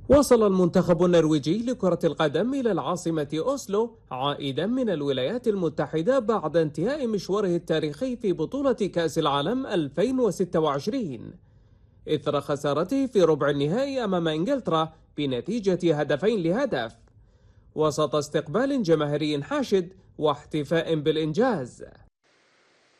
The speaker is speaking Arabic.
وصل المنتخب النرويجي لكرة القدم إلى العاصمة أوسلو عائدا من الولايات المتحدة بعد انتهاء مشواره التاريخي في بطولة كأس العالم 2026 إثر خسارته في ربع النهائي أمام إنجلترا بنتيجة 2-0 وسط استقبال جماهيري حاشد واحتفاء بالإنجاز.